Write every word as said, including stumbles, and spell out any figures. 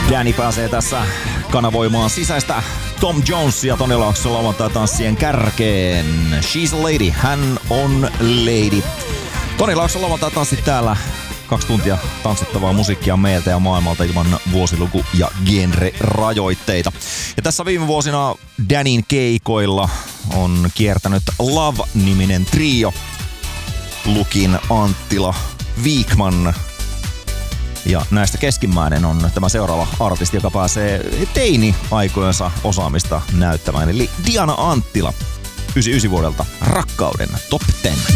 Danny pääsee tässä kanavoimaan sisäistä Tom Jonesia Toni Laakson lauantai-tanssien kärkeen. She's a lady, hän on lady. Toni Laakson lauantai-tanssit täällä. Kaksi tuntia tanssittavaa musiikkia meiltä ja maailmalta ilman vuosiluku- ja genre-rajoitteita. Ja tässä viime vuosina Danin keikoilla on kiertänyt Love-niminen trio. Lukin, Anttila, Viikman. Ja näistä keskimmäinen on tämä seuraava artisti, joka pääsee teini-aikojensa osaamista näyttämään. Eli Diana Anttila, yhdeksänkymmentäyhdeksän vuodelta Rakkauden Top kymmenen.